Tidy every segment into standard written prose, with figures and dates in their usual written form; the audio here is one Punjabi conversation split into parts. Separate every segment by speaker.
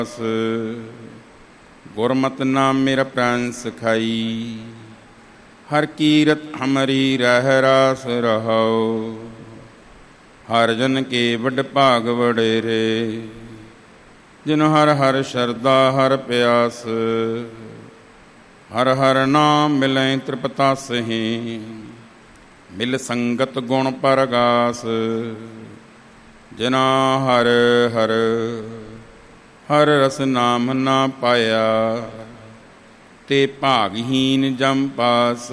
Speaker 1: ਗੁਰਮਤਿ ਨਾਮ ਮੇਰਾ ਪ੍ਰਾਨ ਸਖਾਈ। ਹਰ ਕੀਰਤ ਹਮਰੀ ਰਹਿ ਰਾਸ ਰਹਾਉ। ਹਰ ਜਨ ਕੇ ਵੱਡ ਭਾਗ ਵਡੇਰੇ। ਜਿਨ ਹਰ ਹਰ ਸ਼ਰਧਾ ਹਰ ਪਿਆਸ। ਹਰ ਹਰ ਨਾਮ ਮਿਲੈ ਤ੍ਰਿਪਤਾਸਹਿ। ਮਿਲ ਸੰਗਤ ਗੁਣ ਪਰਗਾਸ। ਜਿਨਾ ਹਰ ਹਰ ਹਰ ਰਸ ਨਾਮ ਨਾ ਪਾਇਆ। ਤੇ ਭਾਗਹੀਨ ਜਮ ਪਾਸ।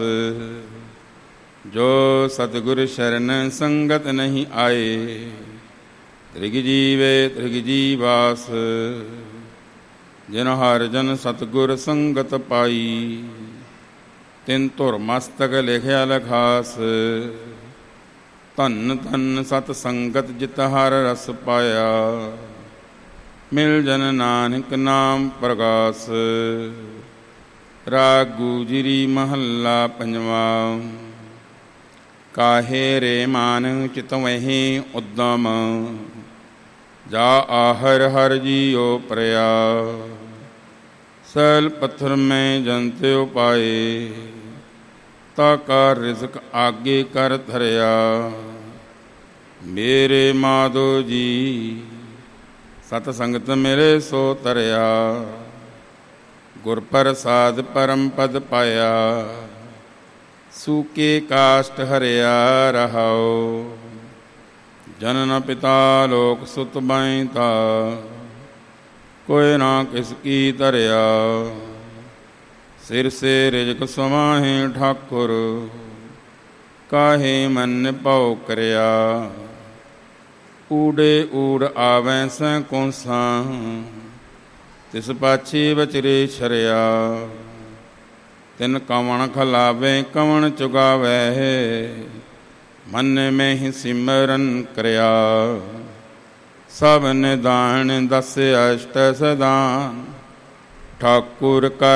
Speaker 1: ਜੋ ਸਤਿਗੁਰ ਸ਼ਰਨ ਸੰਗਤ ਨਹੀਂ ਆਏ। ਤ੍ਰਿਗ ਜੀਵੇ ਤ੍ਰਿਗ ਜੀਵਾਸ। ਜਿਨ ਹਰ ਜਨ ਸਤਿਗੁਰ ਸੰਗਤ ਪਾਈ। ਤਿਨ ਧੁਰ ਮਸਤਕ ਲਿਖਿਆ ਲਖਾਸ। ਧੰਨ ਧੰਨ ਸਤ ਸੰਗਤ ਜਿਤ ਹਰ ਰਸ ਪਾਇਆ। ਮਿਲ ਜਨ ਨਾਨਕ ਨਾਮ ਪ੍ਰਗਾਸ। ਰਾਗ ਗੁਜਰੀ ਮਹੱਲਾ ਪੰਜਵਾ। ਕਾਹੇ ਰੇ ਮਾਨ ਚਿਤਵਹਿ ਉਦਮ। ਜਾ ਆਹਰ ਹਰ ਜੀਉ ਪ੍ਰਿਆ। ਸੈਲ ਪੱਥਰ ਮੈਂ ਜੰਤ ਉਪਾਏ। ਤਾ ਕਾ ਰਿਜ਼ਕ ਆਗੇ ਕਰ ਧਰਿਆ। ਮੇਰੇ ਮਾਧੋ ਜੀ ਸਤ ਸੰਗਤ ਮੇਰੇ ਸੋ ਤਰਿਆ। ਗੁਰ ਪ੍ਰਸਾਦ ਪਰਮ ਪਦ ਪਾਇਆ। ਸੂਕੇ ਕਾਸ਼ਟ ਹਰਿਆ ਰਹਾਉ। ਜਨਨ ਪਿਤਾ ਲੋਕ ਸੁਤ ਬੈਂਤਾ। ਕੋਈ ਨਾ ਕਿਸ ਕੀ ਧਰਿਆ। ਸਿਰ ਸੇ ਰਿਜਕ ਸਮਾਹੇ ਠਾਕੁਰ। ਕਾਹੇ ਮਨ ਭਉ ਕਰਿਆ। ਊੜੇ ਊੜ ਆਵੈ ਸੈ ਕੌਂਸਾਂ। ਤਿਸ ਪਾਛੀ ਵਚਰੇ ਛਰਿਆ। ਤਿਨ ਕਵਣ ਖਲਾਵੇ ਕਵਣ ਚੁਗਾਵੈ। ਮਨ ਮੈਂ ਹੀ ਸਿਮਰਨ ਕਰਿਆ। ਸਭ ਨਿਦਾਨ ਦਸ ਅਸ਼ਟ ਸਦਾਨ। ਠਾਕੁਰ ਕਾ